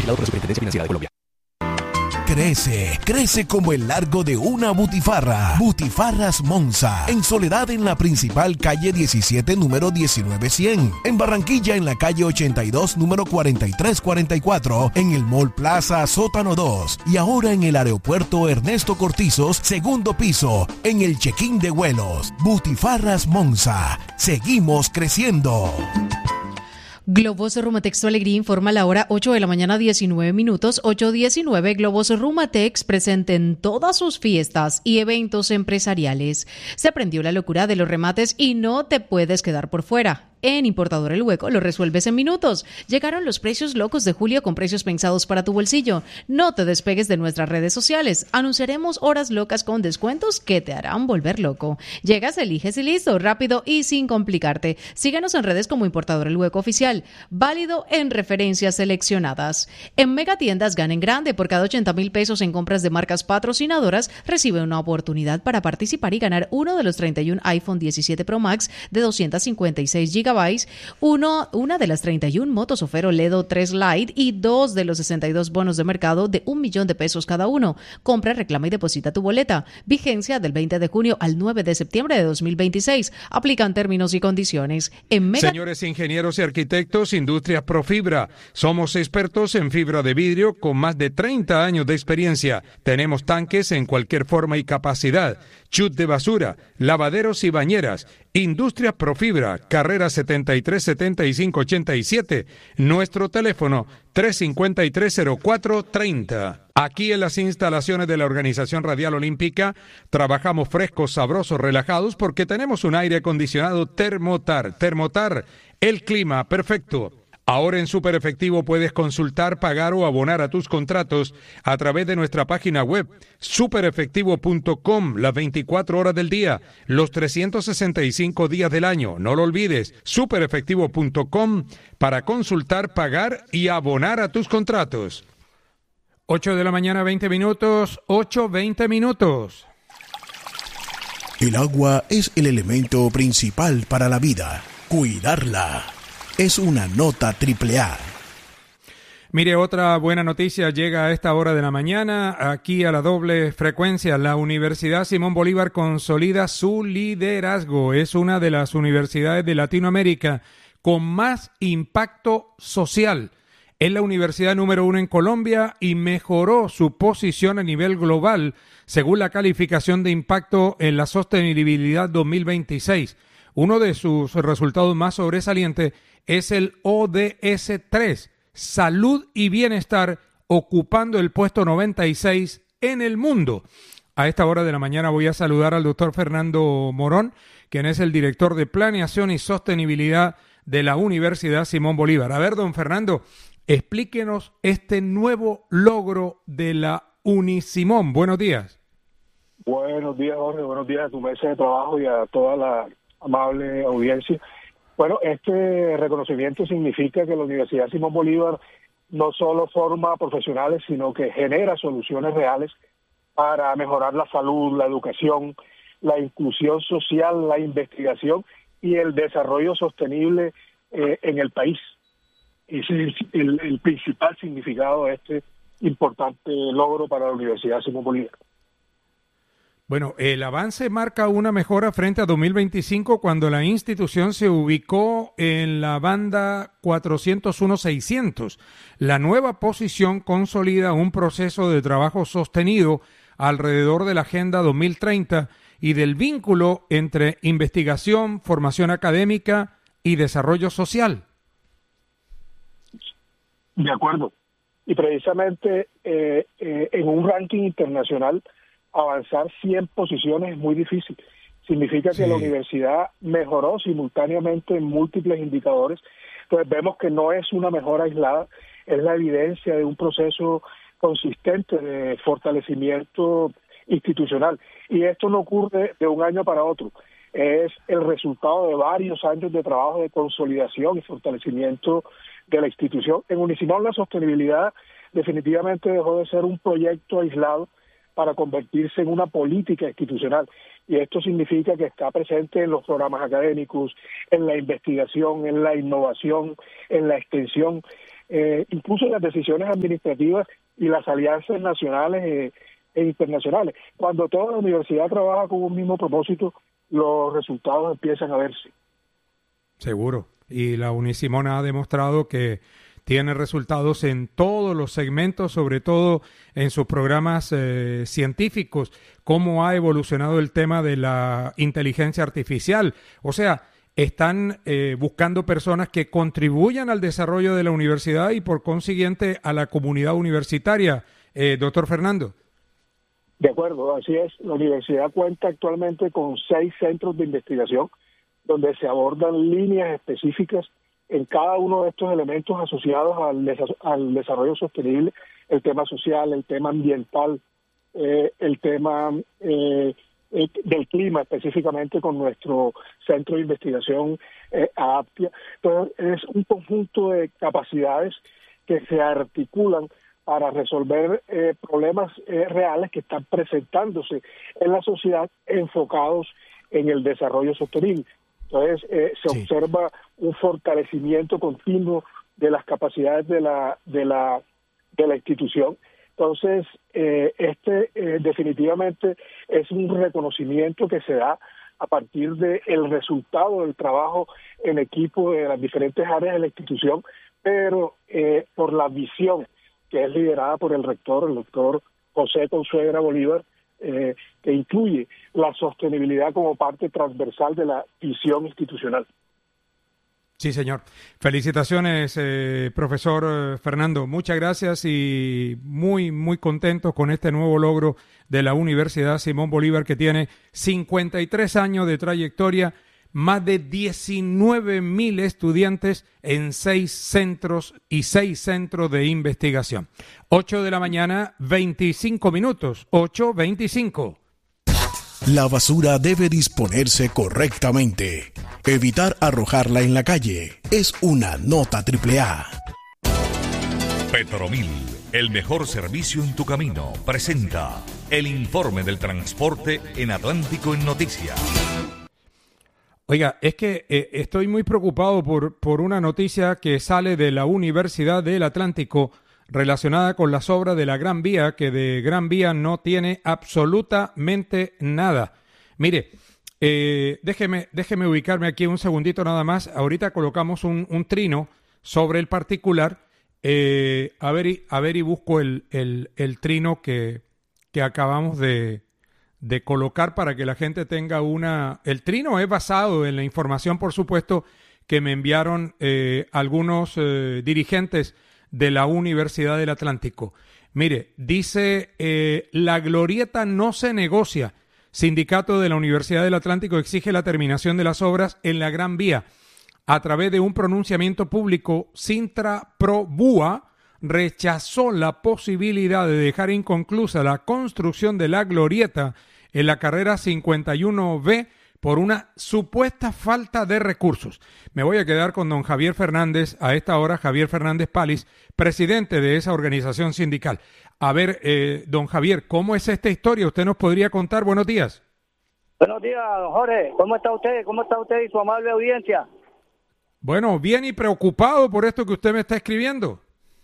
Vigilado por la Superintendencia Financiera de Colombia. Crece como el largo de una butifarra. Butifarras Monza, en Soledad en la principal calle 17, número 19100. En Barranquilla en la calle 82, número 4344. En el Mall Plaza Sótano 2. Y ahora en el aeropuerto Ernesto Cortizos, segundo piso, en el check-in de vuelos. Butifarras Monza. Seguimos creciendo. Globos Rumatex Tu Alegría informa a la hora 8 de la mañana 19 minutos, 8:19. Globos Rumatex presente en todas sus fiestas y eventos empresariales. Se prendió la locura de los remates y no te puedes quedar por fuera. En Importador El Hueco lo resuelves en minutos. Llegaron los precios locos de julio con precios pensados para tu bolsillo. No te despegues de nuestras redes sociales. Anunciaremos horas locas con descuentos que te harán volver loco. Llegas, eliges y listo, rápido y sin complicarte. Síguenos en redes como Importador El Hueco Oficial. Válido en referencias seleccionadas. En Megatiendas Gana en Grande. Por cada 80,000 pesos en compras de marcas patrocinadoras, recibe una oportunidad para participar y ganar uno de los 31 iPhone 17 Pro Max de 256 GB, una de las 31 motos Ofero Ledo 3 Lite y 2 de los 62 bonos de mercado de 1 millón de pesos cada uno. Compra, reclama y deposita tu boleta. Vigencia del 20 de junio al 9 de septiembre de 2026. Aplican términos y condiciones. Señores ingenieros y arquitectos, Industrias Profibra. Somos expertos en fibra de vidrio con más de 30 años de experiencia. Tenemos tanques en cualquier forma y capacidad. Chut de basura, lavaderos y bañeras. Industrias Profibra, carrera 737587. Nuestro teléfono 353-0430. Aquí en las instalaciones de la Organización Radial Olímpica trabajamos frescos, sabrosos, relajados porque tenemos un aire acondicionado Thermotar. Thermotar, el clima perfecto. Ahora en Super Efectivo puedes consultar, pagar o abonar a tus contratos a través de nuestra página web superefectivo.com, las 24 horas del día, los 365 días del año. No lo olvides, superefectivo.com para consultar, pagar y abonar a tus contratos. 8 de la mañana, 20 minutos, 8:20 minutos. El agua es el elemento principal para la vida. Cuidarla es una nota AAA. Mire, otra buena noticia llega a esta hora de la mañana, aquí a la doble frecuencia. La Universidad Simón Bolívar consolida su liderazgo. Es una de las universidades de Latinoamérica con más impacto social. Es la universidad número 1 en Colombia y mejoró su posición a nivel global según la calificación de impacto en la sostenibilidad 2026. Uno de sus resultados más sobresalientes es el ODS 3, Salud y Bienestar, ocupando el puesto 96 en el mundo. A esta hora de la mañana voy a saludar al doctor Fernando Morón, quien es el director de Planeación y Sostenibilidad de la Universidad Simón Bolívar. A ver, don Fernando, explíquenos este nuevo logro de la Unisimón. Buenos días. Buenos días, Jorge. Buenos días a tu mesa de trabajo y a toda la amable audiencia. Bueno, este reconocimiento significa que la Universidad Simón Bolívar no solo forma profesionales, sino que genera soluciones reales para mejorar la salud, la educación, la inclusión social, la investigación y el desarrollo sostenible en el país. Ese es el principal significado de este importante logro para la Universidad Simón Bolívar. Bueno, el avance marca una mejora frente a 2025 cuando la institución se ubicó en la banda 401-600. La nueva posición consolida un proceso de trabajo sostenido alrededor de la Agenda 2030 y del vínculo entre investigación, formación académica y desarrollo social. De acuerdo. Y precisamente en un ranking internacional, avanzar 100 posiciones es muy difícil. Significa que la universidad mejoró simultáneamente en múltiples indicadores. Entonces vemos que no es una mejora aislada, es la evidencia de un proceso consistente de fortalecimiento institucional. Y esto no ocurre de un año para otro. Es el resultado de varios años de trabajo de consolidación y fortalecimiento de la institución. En Unisimón la sostenibilidad definitivamente dejó de ser un proyecto aislado para convertirse en una política institucional. Y esto significa que está presente en los programas académicos, en la investigación, en la innovación, en la extensión. incluso las decisiones administrativas y las alianzas nacionales e internacionales. Cuando toda la universidad trabaja con un mismo propósito, los resultados empiezan a verse. Seguro. Y la Unisimona ha demostrado que tiene resultados en todos los segmentos, sobre todo en sus programas científicos. Cómo ha evolucionado el tema de la inteligencia artificial. O sea, están buscando personas que contribuyan al desarrollo de la universidad y por consiguiente a la comunidad universitaria. Doctor Fernando. De acuerdo, así es. La universidad cuenta actualmente con 6 centros de investigación donde se abordan líneas específicas en cada uno de estos elementos asociados al desarrollo sostenible, el tema social, el tema ambiental, el tema del clima, específicamente con nuestro centro de investigación AAPTIA. Entonces, es un conjunto de capacidades que se articulan para resolver problemas reales que están presentándose en la sociedad enfocados en el desarrollo sostenible. Entonces, se observa un fortalecimiento continuo de las capacidades de la institución. Entonces, definitivamente es un reconocimiento que se da a partir del resultado del trabajo en equipo de las diferentes áreas de la institución, pero por la visión que es liderada por el rector, el doctor José Consuegra Bolívar, que incluye la sostenibilidad como parte transversal de la visión institucional. Sí, señor. Felicitaciones, profesor Fernando. Muchas gracias y muy, muy contentos con este nuevo logro de la Universidad Simón Bolívar, que tiene 53 años de trayectoria, más de 19,000 estudiantes en 6 centros y 6 centros de investigación. 8 de la mañana, 25 minutos, 8:25. La basura debe disponerse correctamente. Evitar arrojarla en la calle es una nota AAA. Petromil, el mejor servicio en tu camino, presenta el informe del transporte en Atlántico en Noticias. Oiga, es que estoy muy preocupado por una noticia que sale de la Universidad del Atlántico relacionada con las obras de la Gran Vía, que de Gran Vía no tiene absolutamente nada. Mire, déjeme ubicarme aquí un segundito nada más. Ahorita colocamos un trino sobre el particular. A ver y busco el trino que acabamos de colocar para que la gente tenga una... El trino es basado en la información, por supuesto, que me enviaron algunos dirigentes de la Universidad del Atlántico. Mire, dice, la glorieta no se negocia. Sindicato de la Universidad del Atlántico exige la terminación de las obras en la Gran Vía. A través de un pronunciamiento público, Sintra Pro Bua rechazó la posibilidad de dejar inconclusa la construcción de la glorieta en la carrera 51B por una supuesta falta de recursos. Me voy a quedar con don Javier Fernández, a esta hora Javier Fernández Palis, presidente de esa organización sindical. A ver, don Javier, ¿cómo es esta historia? ¿Usted nos podría contar? Buenos días. Buenos días, don Jorge. ¿Cómo está usted? ¿Cómo está usted y su amable audiencia? Bueno, bien y preocupado por esto que usted me está escribiendo.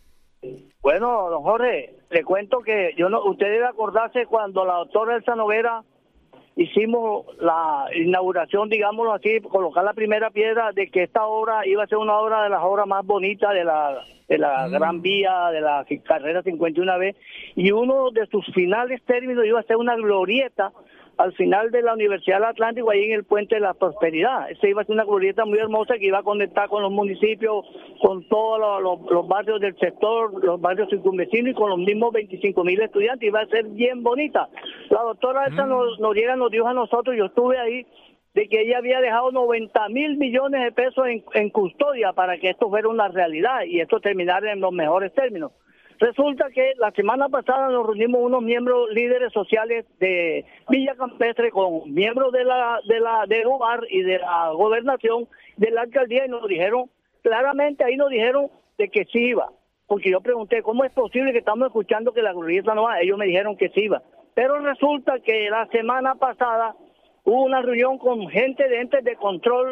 Bueno, don Jorge, le cuento que usted debe acordarse cuando la doctora Elsa Noguera hicimos la inauguración, digámoslo así, colocar la primera piedra de que esta obra iba a ser una obra de las obras más bonitas de la Gran Vía, de la carrera 51B, y uno de sus finales términos iba a ser una glorieta al final de la Universidad del Atlántico, ahí en el Puente de la Prosperidad. Esa iba a ser una glorieta muy hermosa que iba a conectar con los municipios, con todos los barrios del sector, los barrios circunvecinos y con los mismos 25,000 estudiantes. Iba a ser bien bonita. La doctora esa nos dijo a nosotros, yo estuve ahí, de que ella había dejado 90,000 millones de pesos en custodia para que esto fuera una realidad y esto terminara en los mejores términos. Resulta que la semana pasada nos reunimos unos miembros líderes sociales de Villa Campestre con miembros de Hogar y de la gobernación, de la alcaldía, y nos dijeron, claramente ahí nos dijeron de que sí iba. Porque yo pregunté, ¿cómo es posible que estamos escuchando que la glorieta no va? Ellos me dijeron que sí iba. Pero resulta que la semana pasada hubo una reunión con gente de entes de control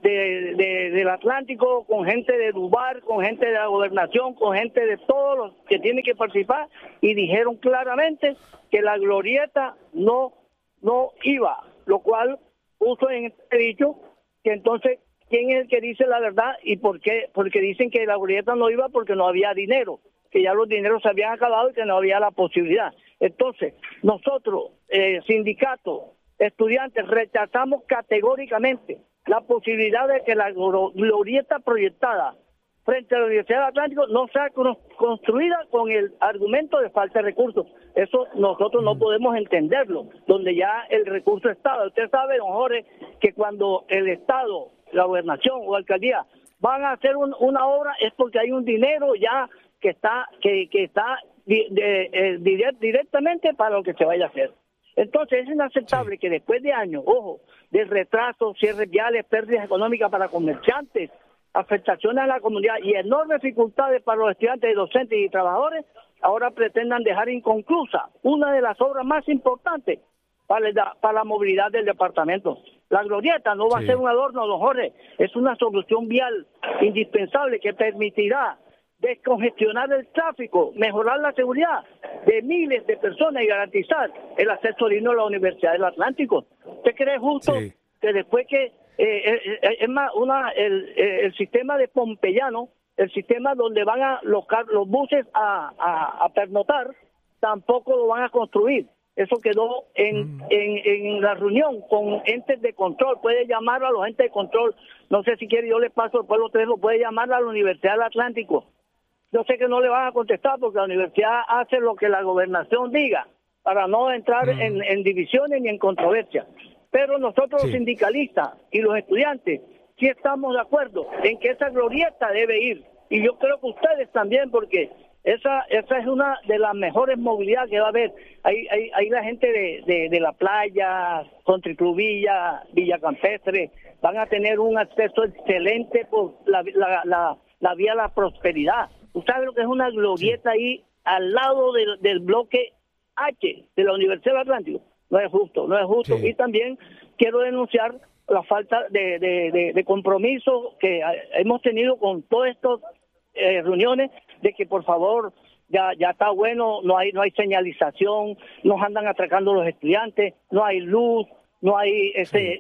del Atlántico, con gente de Dubar, con gente de la gobernación, con gente de todos los que tienen que participar, y dijeron claramente que la glorieta no iba, lo cual puso en este dicho que entonces ¿quién es el que dice la verdad y por qué? Porque dicen que la glorieta no iba porque no había dinero, que ya los dineros se habían acabado y que no había la posibilidad. Entonces, nosotros, sindicato, estudiantes, rechazamos categóricamente la posibilidad de que la glorieta proyectada frente a la Universidad del Atlántico no sea construida con el argumento de falta de recursos. Eso nosotros no podemos entenderlo, donde ya el recurso estaba. Usted sabe, don Jorge, que cuando el Estado, la gobernación o alcaldía van a hacer una obra es porque hay un dinero ya que está directamente para lo que se vaya a hacer. Entonces es inaceptable que después de años, de retrasos, cierres viales, pérdidas económicas para comerciantes, afectaciones a la comunidad y enormes dificultades para los estudiantes, docentes y trabajadores, ahora pretendan dejar inconclusa una de las obras más importantes para la movilidad del departamento. La glorieta no va a ser un adorno, don Jorge, es una solución vial indispensable que permitirá descongestionar el tráfico, mejorar la seguridad de miles de personas y garantizar el acceso digno a la Universidad del Atlántico. ¿Usted cree justo que después que es más, el sistema de Pompeyano, el sistema donde van a los buses a pernotar, tampoco lo van a construir? Eso quedó en la reunión con entes de control. Puede llamar a los entes de control. No sé si quiere, yo le paso el pueblo 3, lo puede llamar a la Universidad del Atlántico. Yo sé que no le van a contestar porque la universidad hace lo que la gobernación diga para no entrar en divisiones ni en controversias. Pero nosotros los sindicalistas y los estudiantes sí estamos de acuerdo en que esa glorieta debe ir. Y yo creo que ustedes también, porque esa es una de las mejores movilidades que va a haber. Ahí la gente de la playa, Country Club Villa Campestre, van a tener un acceso excelente por la vía de la prosperidad. ¿Usted sabe lo que es una glorieta ahí al lado del bloque H de la Universidad del Atlántico? No es justo. Sí. Y también quiero denunciar la falta de compromiso que hemos tenido con todas estas reuniones, de que por favor ya está bueno, no hay señalización, nos andan atracando los estudiantes, no hay luz, no hay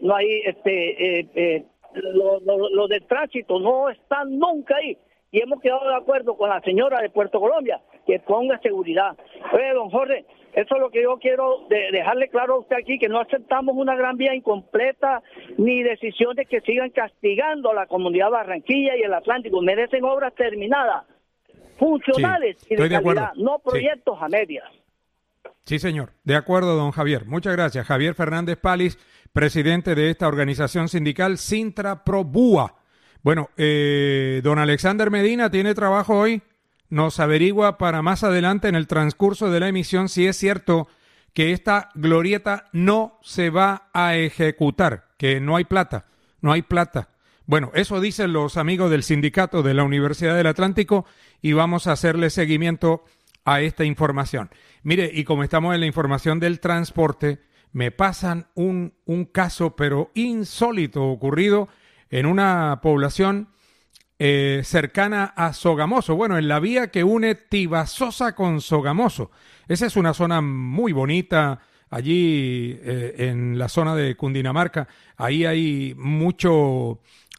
lo del tránsito no están nunca ahí. Y hemos quedado de acuerdo con la señora de Puerto Colombia que ponga seguridad. Oye, don Jorge, eso es lo que yo quiero dejarle claro a usted aquí, que no aceptamos una gran vía incompleta ni decisiones que sigan castigando a la comunidad de Barranquilla y el Atlántico. Merecen obras terminadas, funcionales y de calidad, no proyectos a medias. Sí, señor. De acuerdo, don Javier. Muchas gracias. Javier Fernández Palis, presidente de esta organización sindical Sintra Pro Búa. Bueno, don Alexander Medina tiene trabajo hoy. Nos averigua para más adelante en el transcurso de la emisión si es cierto que esta glorieta no se va a ejecutar, que no hay plata. Bueno, eso dicen los amigos del sindicato de la Universidad del Atlántico y vamos a hacerle seguimiento a esta información. Mire, y como estamos en la información del transporte, me pasan un caso pero insólito ocurrido en una población cercana a Sogamoso, bueno, en la vía que une Tibasosa con Sogamoso. Esa es una zona muy bonita, allí en la zona de Cundinamarca, ahí hay mucho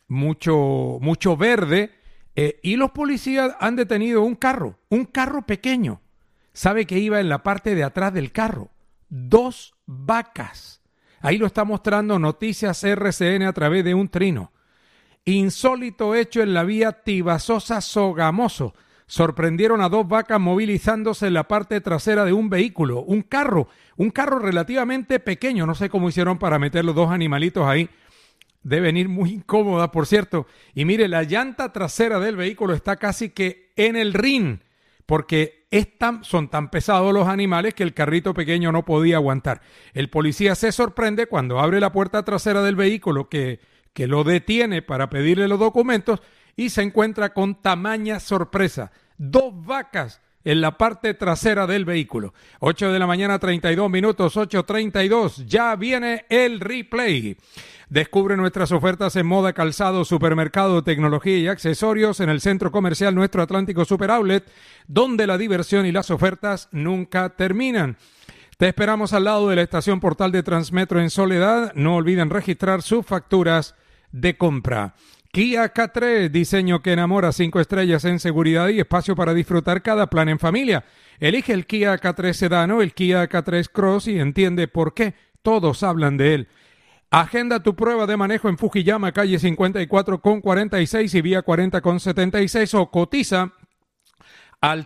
verde, y los policías han detenido un carro pequeño. ¿Sabe que iba en la parte de atrás del carro? 2 vacas. Ahí lo está mostrando Noticias RCN a través de un trino. Insólito hecho en la vía Tibasosa-Sogamoso. Sorprendieron a 2 vacas movilizándose en la parte trasera de un vehículo, un carro relativamente pequeño. No sé cómo hicieron para meter los 2 animalitos ahí. Deben ir muy incómodas, por cierto. Y mire, la llanta trasera del vehículo está casi que en el rin, porque son tan pesados los animales que el carrito pequeño no podía aguantar. El policía se sorprende cuando abre la puerta trasera del vehículo que lo detiene para pedirle los documentos y se encuentra con tamaña sorpresa. 2 vacas en la parte trasera del vehículo. 8 de la mañana, 32 minutos, 8:32. Ya viene el replay. Descubre nuestras ofertas en moda, calzado, supermercado, tecnología y accesorios en el centro comercial Nuestro Atlántico Super Outlet, donde la diversión y las ofertas nunca terminan. Te esperamos al lado de la estación Portal de Transmetro en Soledad. No olviden registrar sus facturas de compra. Kia K3, diseño que enamora, 5 estrellas en seguridad y espacio para disfrutar cada plan en familia. Elige el Kia K3 Sedan o el Kia K3 Cross y entiende por qué todos hablan de él. Agenda tu prueba de manejo en Fujiyama, calle 54 con 46 y vía 40 con 76 o cotiza al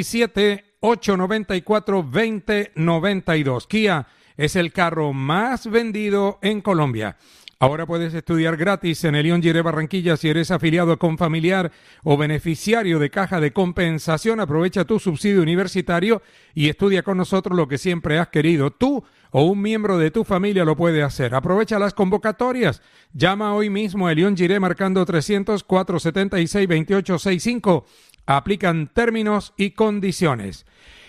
317-894-2092. Kia es el carro más vendido en Colombia. Ahora puedes estudiar gratis en Elión Giré Barranquilla si eres afiliado a Confamiliar o beneficiario de Caja de Compensación. Aprovecha tu subsidio universitario y estudia con nosotros lo que siempre has querido. Tú o un miembro de tu familia lo puede hacer. Aprovecha las convocatorias. Llama hoy mismo a Elión Giré marcando 300-476-2865. Aplican términos y condiciones.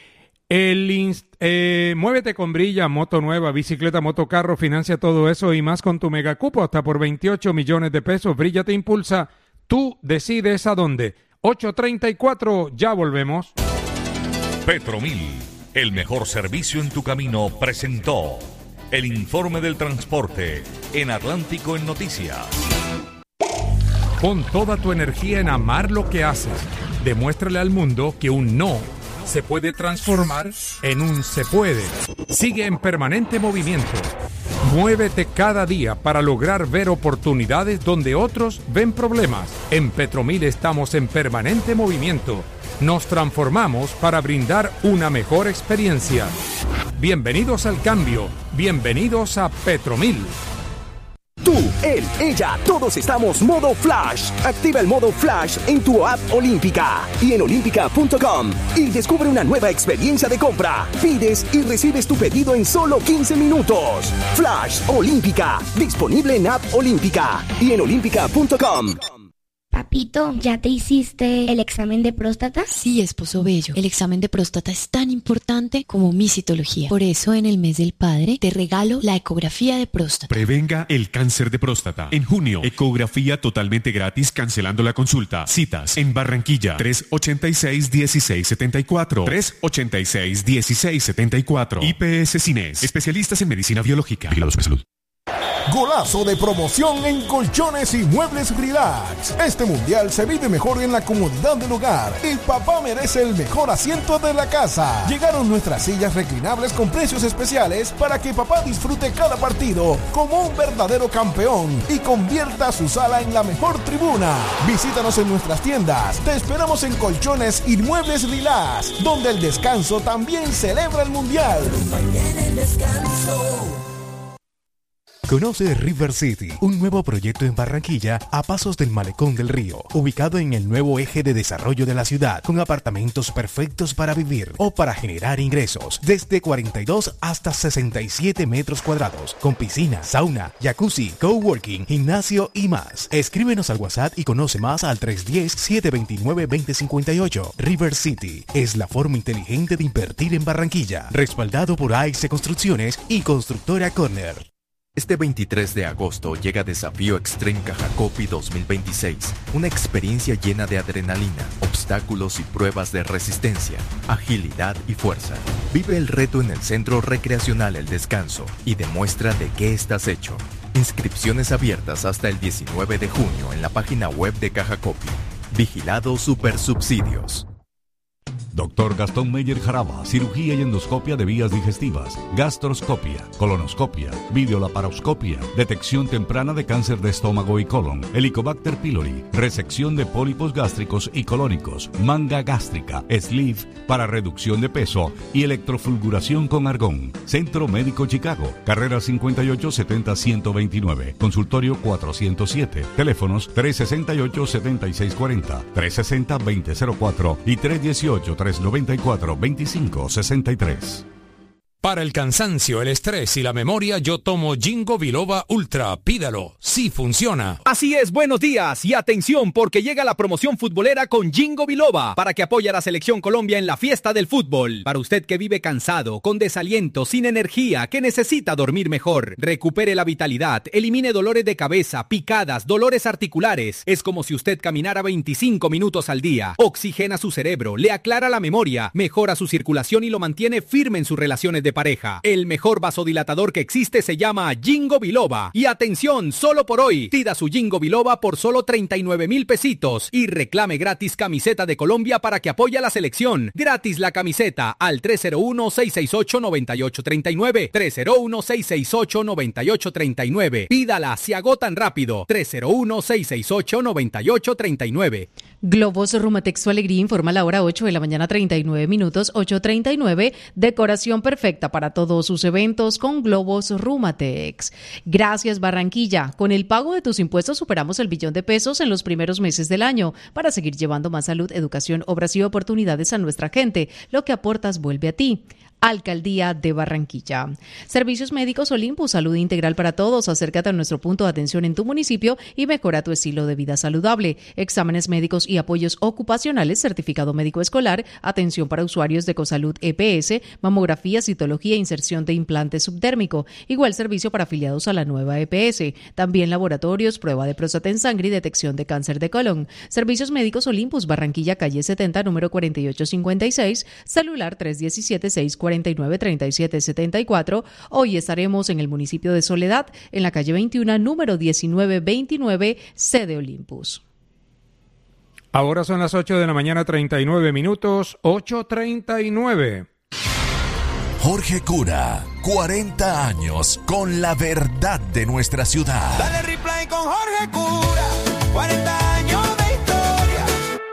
Muévete con Brilla, moto nueva, bicicleta, motocarro, financia todo eso y más con tu megacupo hasta por 28 millones de pesos. Brilla te impulsa, tú decides a dónde. 8:34, ya volvemos. Petromil, el mejor servicio en tu camino, presentó el informe del transporte en Atlántico en Noticias. Pon toda tu energía en amar lo que haces. Demuéstrale al mundo que un no se puede transformar en un se puede. Sigue en permanente movimiento. Muévete cada día para lograr ver oportunidades donde otros ven problemas. En Petromil estamos en permanente movimiento. Nos transformamos para brindar una mejor experiencia. Bienvenidos al cambio. Bienvenidos a Petromil. Tú, él, ella, todos estamos modo Flash. Activa el modo Flash en tu app Olímpica y en olímpica.com y descubre una nueva experiencia de compra. Pides y recibes tu pedido en solo 15 minutos. Flash Olímpica, disponible en app Olímpica y en olímpica.com. Papito, ¿ya te hiciste el examen de próstata? Sí, esposo bello. El examen de próstata es tan importante como mi citología. Por eso, en el mes del padre, te regalo la ecografía de próstata. Prevenga el cáncer de próstata. En junio, ecografía totalmente gratis cancelando la consulta. Citas en Barranquilla, 386-1674. 386-1674. IPS Cines, especialistas en medicina biológica. Vigilados por salud. Golazo de promoción en Colchones y Muebles Relax. Este mundial se vive mejor en la comodidad del hogar. El papá merece el mejor asiento de la casa. Llegaron nuestras sillas reclinables con precios especiales para que papá disfrute cada partido como un verdadero campeón y convierta su sala en la mejor tribuna. Visítanos en nuestras tiendas. Te esperamos en Colchones y Muebles Relax, donde el descanso también celebra el mundial. Conoce River City, un nuevo proyecto en Barranquilla a pasos del Malecón del Río, ubicado en el nuevo eje de desarrollo de la ciudad, con apartamentos perfectos para vivir o para generar ingresos, desde 42 hasta 67 metros cuadrados, con piscina, sauna, jacuzzi, coworking, gimnasio y más. Escríbenos al WhatsApp y conoce más al 310-729-2058. River City es la forma inteligente de invertir en Barranquilla, respaldado por AIC Construcciones y Constructora Corner. Este 23 de agosto llega Desafío Extreme Cajacopi 2026, una experiencia llena de adrenalina, obstáculos y pruebas de resistencia, agilidad y fuerza. Vive el reto en el Centro Recreacional El Descanso y demuestra de qué estás hecho. Inscripciones abiertas hasta el 19 de junio en la página web de Cajacopi. Vigilado Supersubsidios. Dr. Gastón Meyer Jaraba, cirugía y endoscopia de vías digestivas, gastroscopia, colonoscopia, videolaparoscopia, detección temprana de cáncer de estómago y colon, Helicobacter pylori, resección de pólipos gástricos y colónicos, manga gástrica, sleeve para reducción de peso y electrofulguración con argón. Centro Médico Chicago, carrera 5870-129, consultorio 407, teléfonos 368-7640, 360-2004 y 318-394-2563. Para el cansancio, el estrés y la memoria, yo tomo Ginkgo Biloba Ultra. Pídalo, sí funciona. Así es, buenos días y atención porque llega la promoción futbolera con Ginkgo Biloba para que apoye a la Selección Colombia en la fiesta del fútbol. Para usted que vive cansado, con desaliento, sin energía, que necesita dormir mejor, recupere la vitalidad, elimine dolores de cabeza, picadas, dolores articulares. Es como si usted caminara 25 minutos al día. Oxigena su cerebro, le aclara la memoria, mejora su circulación y lo mantiene firme en sus relaciones de pareja. El mejor vasodilatador que existe se llama Ginkgo Biloba. Y atención, solo por hoy, pida su Ginkgo Biloba por solo 39,000 pesitos y reclame gratis camiseta de Colombia para que apoye a la selección. Gratis la camiseta al 301-668-9839. 301-668-9839. Pídala, se agotan rápido. 301-668-9839. Globos Rumatex Su Alegría informa la hora 8 de la mañana 39 minutos, 8:39. Decoración perfecta para todos sus eventos con Globos Rumatex. Gracias Barranquilla. Con el pago de tus impuestos superamos el $1 billón en los primeros meses del año para seguir llevando más salud, educación, obras y oportunidades a nuestra gente. Lo que aportas vuelve a ti. Alcaldía de Barranquilla. Servicios Médicos Olympus, salud integral para todos. Acércate a nuestro punto de atención en tu municipio y mejora tu estilo de vida saludable. Exámenes médicos y apoyos ocupacionales, certificado médico escolar, atención para usuarios de Ecosalud EPS, mamografía, citología e inserción de implante subdérmico. Igual servicio para afiliados a la nueva EPS. También laboratorios, prueba de próstata en sangre y detección de cáncer de colon. Servicios Médicos Olympus, Barranquilla, calle 70, número 4856, celular 317-649-3774. Hoy estaremos en el municipio de Soledad, en la calle 21, número 1929, sede Olympus. Ahora son las 8 de la mañana, 39 minutos, 8:39. Jorge Cura, 40 años con la verdad de nuestra ciudad. Dale replay con Jorge Cura, 40 años de historia.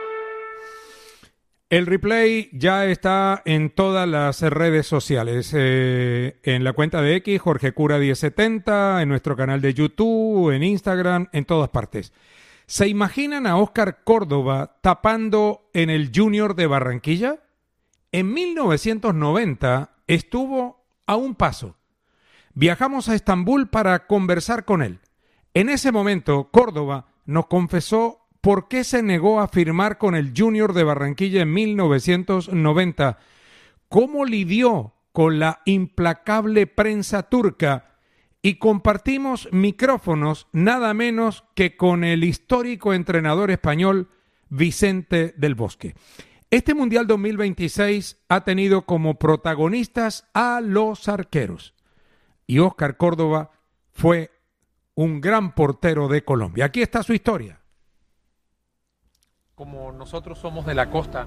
El replay ya está en todas las redes sociales, en la cuenta de X, Jorge Cura 1070, en nuestro canal de YouTube, en Instagram, en todas partes. ¿Se imaginan a Óscar Córdoba tapando en el Junior de Barranquilla? En 1990 estuvo a un paso. Viajamos a Estambul para conversar con él. En ese momento, Córdoba nos confesó por qué se negó a firmar con el Junior de Barranquilla en 1990, cómo lidió con la implacable prensa turca, y compartimos micrófonos nada menos que con el histórico entrenador español Vicente del Bosque. Este Mundial 2026 ha tenido como protagonistas a los arqueros, y Óscar Córdoba fue un gran portero de Colombia. Aquí está su historia. Como nosotros somos de la costa,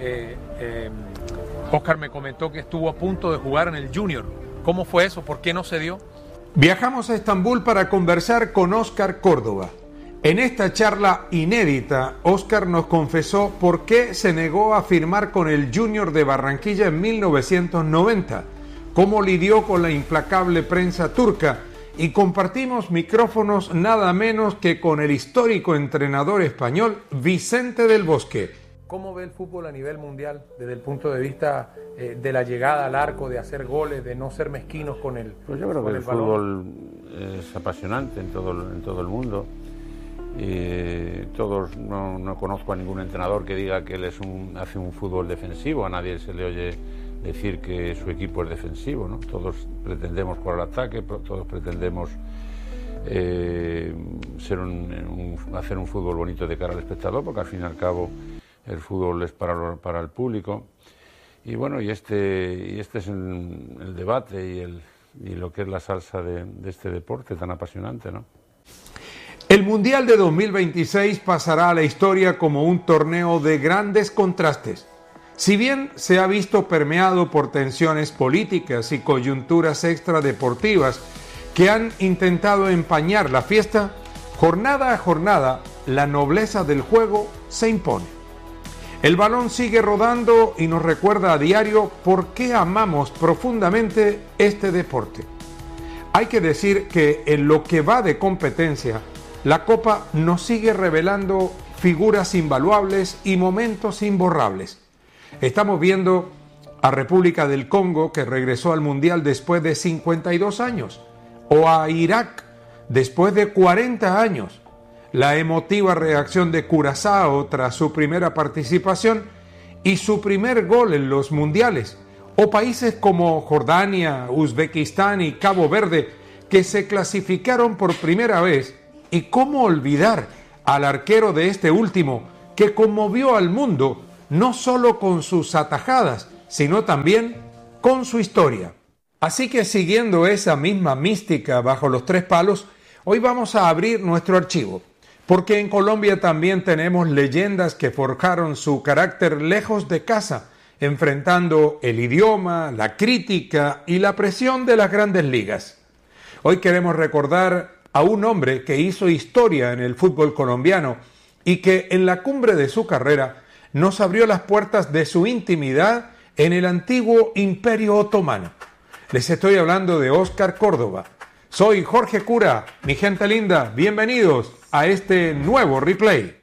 Óscar me comentó que estuvo a punto de jugar en el Junior. ¿Cómo fue eso? ¿Por qué no se dio? Viajamos a Estambul para conversar con Óscar Córdoba. En esta charla inédita, Óscar nos confesó por qué se negó a firmar con el Junior de Barranquilla en 1990, cómo lidió con la implacable prensa turca, y compartimos micrófonos nada menos que con el histórico entrenador español Vicente del Bosque. ¿Cómo ve el fútbol a nivel mundial desde el punto de vista de la llegada al arco, de hacer goles, de no ser mezquinos con el balón? Pues yo creo que el fútbol es apasionante en todo el mundo. No conozco a ningún entrenador que diga que él hace un fútbol defensivo. A nadie se le oye decir que su equipo es defensivo, ¿no? Todos pretendemos jugar al ataque, todos pretendemos hacer un fútbol bonito de cara al espectador, porque al fin y al cabo el fútbol es para el público. Y bueno, y este es el debate y lo que es la salsa de este deporte tan apasionante, ¿no? El Mundial de 2026 pasará a la historia como un torneo de grandes contrastes. Si bien se ha visto permeado por tensiones políticas y coyunturas extradeportivas que han intentado empañar la fiesta, jornada a jornada la nobleza del juego se impone. El balón sigue rodando y nos recuerda a diario por qué amamos profundamente este deporte. Hay que decir que en lo que va de competencia, la Copa nos sigue revelando figuras invaluables y momentos imborrables. Estamos viendo a República del Congo, que regresó al Mundial después de 52 años, o a Irak después de 40 años, la emotiva reacción de Curazao tras su primera participación y su primer gol en los mundiales, o países como Jordania, Uzbekistán y Cabo Verde, que se clasificaron por primera vez, y cómo olvidar al arquero de este último, que conmovió al mundo no solo con sus atajadas, sino también con su historia. Así que siguiendo esa misma mística bajo los tres palos, hoy vamos a abrir nuestro archivo, porque en Colombia también tenemos leyendas que forjaron su carácter lejos de casa, enfrentando el idioma, la crítica y la presión de las grandes ligas. Hoy queremos recordar a un hombre que hizo historia en el fútbol colombiano y que en la cumbre de su carrera nos abrió las puertas de su intimidad en el antiguo Imperio Otomano. Les estoy hablando de Óscar Córdoba. Soy Jorge Cura, mi gente linda, bienvenidos a este nuevo replay.